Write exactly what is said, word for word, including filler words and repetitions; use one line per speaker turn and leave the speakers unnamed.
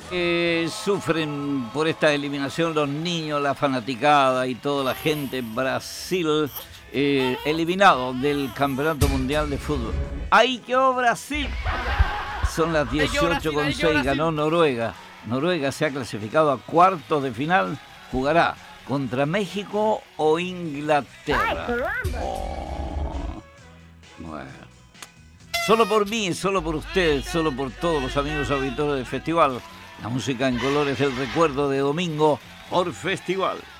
Eh, sufren por esta eliminación los niños, la fanaticada y toda la gente. Brasil eh, eliminado del Campeonato Mundial de Fútbol. ¡Ay, qué Brasil! Son las dieciocho con seis, ganó Noruega. Noruega se ha clasificado a cuartos de final. Jugará contra México o Inglaterra. Oh, bueno. Solo por mí, solo por ustedes, solo por todos los amigos auditores del festival. La música en colores del recuerdo de domingo por Festival.